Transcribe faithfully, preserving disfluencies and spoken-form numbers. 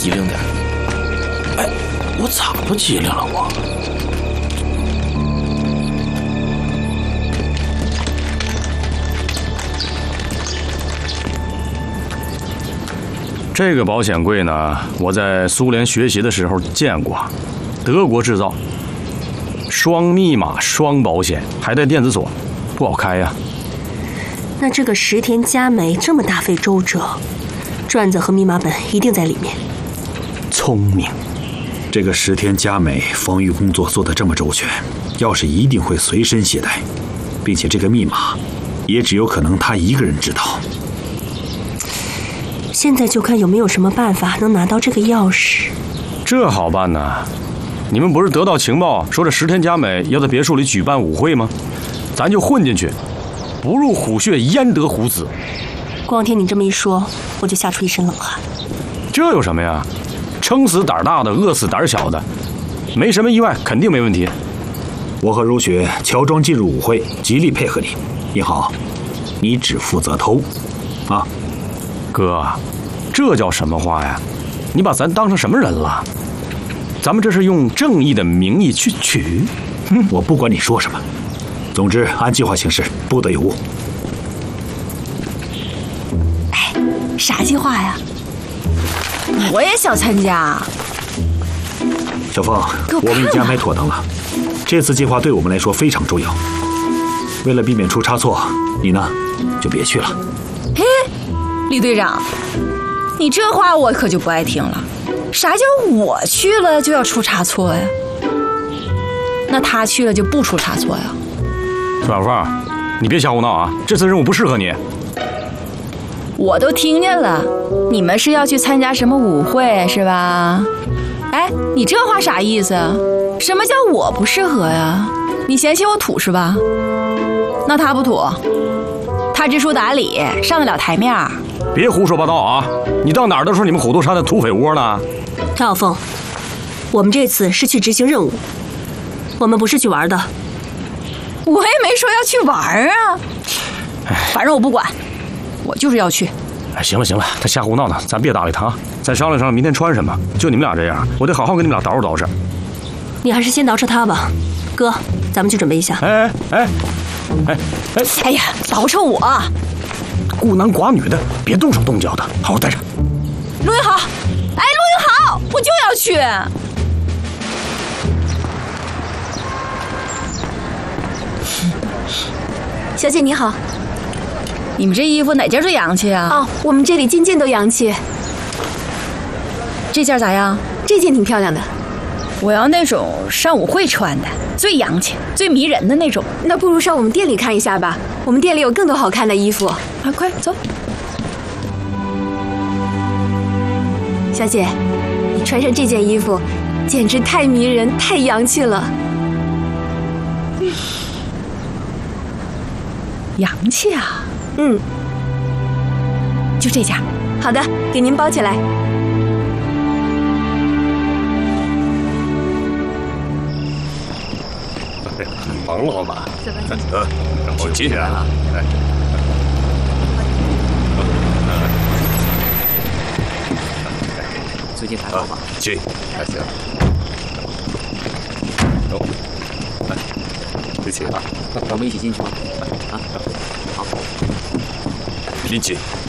机灵点。哎，我咋不机灵了我？这个保险柜呢，我在苏联学习的时候见过，德国制造，双密码双保险，还带电子锁，不好开呀。 那这个石田佳美这么大费周折，转子和密码本一定在里面。 聪明，这个石田佳美防御工作做得这么周全，钥匙一定会随身携带，并且这个密码也只有可能她一个人知道。 现在就看有没有什么办法能拿到这个钥匙。 这好办呐！你们不是得到情报说这石田佳美要在别墅里举办舞会吗？咱就混进去，不入虎穴焉得虎子。 光听你这么一说，我就吓出一身冷汗。 这有什么呀？撑死胆大的，饿死胆小的，没什么意外，肯定没问题。 我和如雪乔装进入舞会，极力配合你。你好，你只负责偷，啊。 哥，这叫什么话呀？你把咱当成什么人了？咱们这是用正义的名义去取。 哼，我不管你说什么，总之按计划行事，不得有误。 哎，啥计划呀？我也想参加。 小凤，我们已经安排妥当了。这次计划对我们来说非常重要。为了避免出差错，你呢就别去了。 嘿，李队长，你这话我可就不爱听了。啥叫我去了就要出差错呀？那他去了就不出差错呀？ 小凤，你别瞎胡闹啊！这次任务不适合你。 我都听见了，你们是要去参加什么舞会是吧？哎，你这话啥意思啊？什么叫我不适合呀？你嫌弃我土是吧？那他不土，他知书达理，上得了台面。 别胡说八道啊！你到哪儿都说你们虎头山的土匪窝呢？ 张小凤，我们这次是去执行任务，我们不是去玩的。 我也没说要去玩啊，反正我不管，我就是要去。 哎，行了行了，他瞎胡闹呢，咱别搭理他啊！咱商量商量明天穿什么。就你们俩这样，我得好好跟你们俩捯饬捯饬。 你还是先捯饬他吧，哥，咱们去准备一下。 哎哎哎哎哎！ 哎呀，捯饬我！ 孤男寡女的，别动手动脚的，好好待着。 陆云豪，哎，陆云豪，我就要去。 小姐你好。 你们这衣服哪件最洋气啊？ 哦，我们这里件件都洋气。 这件咋样？ 这件挺漂亮的。 我要那种上舞会穿的，最洋气、最迷人的那种。 那不如上我们店里看一下吧，我们店里有更多好看的衣服。 啊，快走！ 小姐，你穿上这件衣服，简直太迷人、太洋气了。 洋气啊！ 嗯， 就这件。 好的，给您包起来。 王老板， 呃， 请进来啊！哎， 最近还好吧？ 进，还行。走，来，一起啊！ 我们一起进去吗？啊，好。 一起。